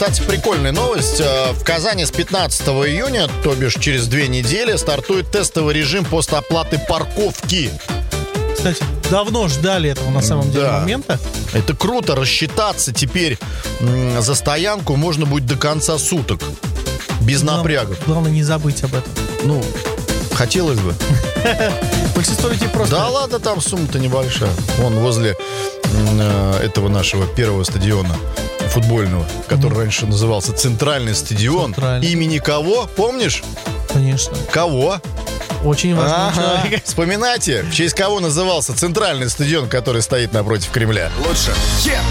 Кстати, прикольная новость. В Казани с 15 июня, то бишь через 2 недели, стартует тестовый режим постоплаты парковки. Кстати, давно ждали этого на самом деле момента. Это круто. Рассчитаться теперь за стоянку можно будет до конца суток. Без напрягов. Главное не забыть об этом. Ну, хотелось бы. Большинство людей просто... Да ладно, там сумма-то небольшая. Вон возле этого нашего первого стадиона футбольного, который раньше назывался Центральный стадион. Центральный. Имени кого? Помнишь? Конечно. Кого? Очень важный человек. Вспоминайте, в честь кого назывался Центральный стадион, который стоит напротив Кремля. Лучше.